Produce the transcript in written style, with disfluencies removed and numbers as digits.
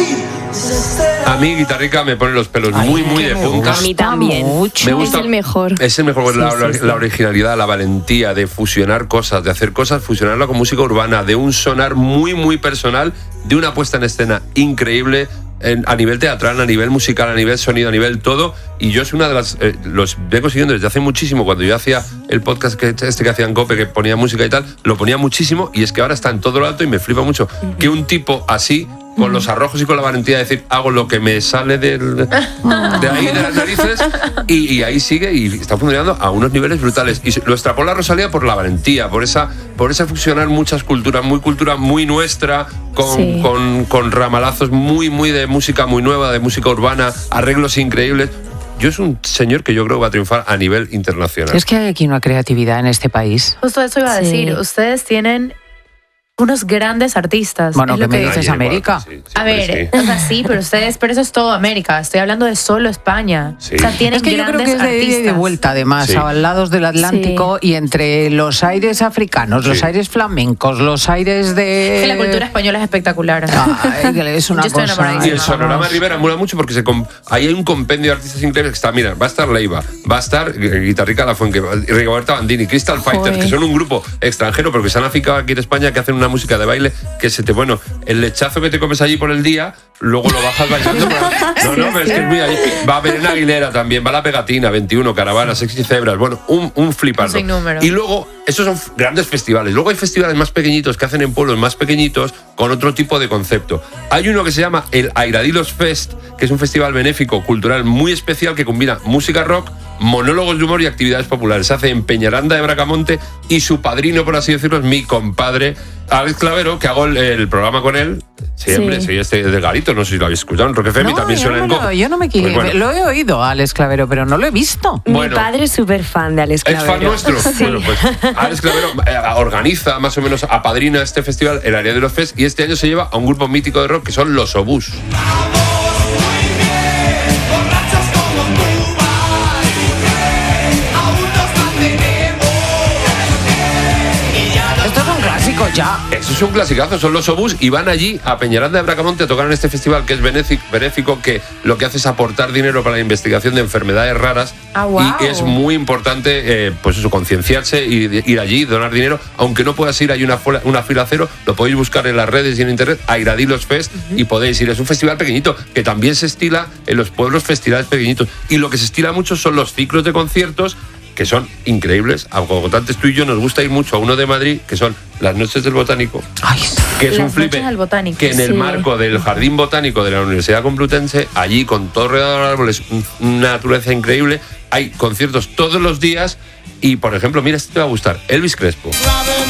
A mí Guitarrica me pone los pelos muy de punta. A mí también. Me gusta, es el mejor. Es el mejor, la originalidad, la valentía de fusionar cosas, de hacer cosas, fusionarla con música urbana, de un sonar muy personal, de una puesta en escena increíble. A nivel teatral, a nivel musical, a nivel sonido, a nivel todo. Y yo soy una de las... los vengo siguiendo desde hace muchísimo. Cuando yo hacía el podcast que hacía en COPE, que ponía música y tal, lo ponía muchísimo. Y es que ahora está en todo lo alto y me flipa mucho que un tipo así, con los arrojos y con la valentía de decir, hago lo que me sale de ahí de las narices, y ahí sigue y está funcionando a unos niveles brutales. Y lo extrapola Rosalía por la valentía, por esa fusionar muchas culturas muy nuestra, con ramalazos muy de música muy nueva, de música urbana, arreglos increíbles. Es un señor que yo creo va a triunfar a nivel internacional. Es que hay aquí una creatividad en este país. Justo eso iba a decir. Ustedes tienen unos grandes artistas. Bueno, ¿qué me dices, América? A ver, o sea, sí, pero eso es todo América. Estoy hablando de solo España. Sí. O sea, tienen es que yo creo que es de ida y de vuelta, además, a lados del Atlántico, y entre los aires africanos, los aires flamencos, los aires de... Que la cultura española es espectacular. Es una cosa... Y el Sonorama Rivera mola mucho porque ahí hay un compendio de artistas increíbles que está, mira, va a estar Leiva, va a estar Guitarrica Lafuente, Rigoberta Bandini, Crystal Fighters, que son un grupo extranjero pero que se han aficado aquí en España, que hacen una música de baile que el lechazo que te comes allí por el día, luego lo bajas bailando pero es que es muy allí. Va Belén Aguilera también, va La Pegatina, 21, Caravana, Sexy Zebras, bueno, un flipardo. Y luego, esos son grandes festivales. Luego hay festivales más pequeñitos que hacen en pueblos más pequeñitos con otro tipo de concepto. Hay uno que se llama el Airadilos Fest, que es un festival benéfico, cultural muy especial que combina música rock, monólogos de humor y actividades populares. Se hace en Peñaranda de Bracamonte y su padrino, por así decirlo, es mi compadre Alex Clavero, que hago el programa con él siempre. Sí, de Garito, no sé si lo habéis escuchado en Rock FM, también suena en COPE. Yo no me quiero, pues lo he oído a Alex Clavero, pero no lo he visto. Mi padre es súper fan de Alex Clavero. ¿Es fan nuestro? Sí. Bueno, pues Alex Clavero organiza, más o menos, apadrina este festival, el Área de los Fest, y este año se lleva a un grupo mítico de rock que son Los Obús. Ya. Eso es un clasicazo, son Los Obús y van allí a Peñaranda de Bracamonte a tocar en este festival que es benéfico, que lo que hace es aportar dinero para la investigación de enfermedades raras. Y es muy importante pues eso, concienciarse y ir allí, donar dinero, aunque no puedas ir, hay una fila cero, lo podéis buscar en las redes y en internet, Airadilos Fest, y podéis ir. Es un festival pequeñito que también se estila en los pueblos, festivales pequeñitos, y lo que se estila mucho son los ciclos de conciertos que son increíbles, agotantes. Tú y yo nos gusta ir mucho a uno de Madrid, que son las Noches del Botánico, que es un flipe, que en el marco del Jardín Botánico de la Universidad Complutense, allí con todo rodeado de árboles, una naturaleza increíble, hay conciertos todos los días y, por ejemplo, mira, este te va a gustar, Elvis Crespo.